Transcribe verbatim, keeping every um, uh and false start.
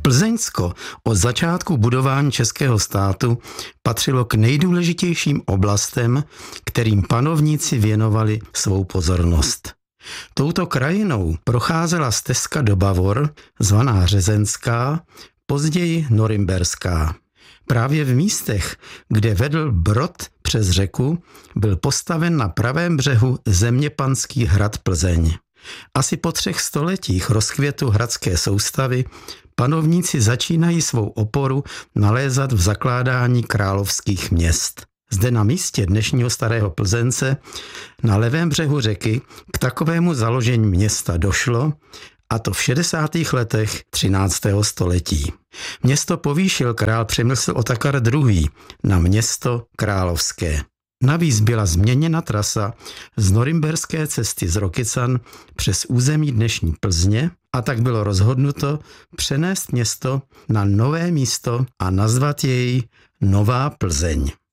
Plzeňsko od začátku budování českého státu patřilo k nejdůležitějším oblastem, kterým panovníci věnovali svou pozornost. Touto krajinou procházela stezka do Bavor, zvaná Řezenská, později Norimberská. Právě v místech, kde vedl brod přes řeku, byl postaven na pravém břehu zeměpanský hrad Plzeň. Asi po třech stoletích rozkvětu hradské soustavy panovníci začínají svou oporu nalézat v zakládání královských měst. Zde na místě dnešního Starého Plzence na levém břehu řeky k takovému založení města došlo, a to v šedesátých letech třináctého století. Město povýšil král Přemysl Otakar druhý. na město královské. Navíc byla změněna trasa z norimberské cesty z Rokycan přes území dnešní Plzně a tak bylo rozhodnuto přenést město na nové místo a nazvat jej Nová Plzeň.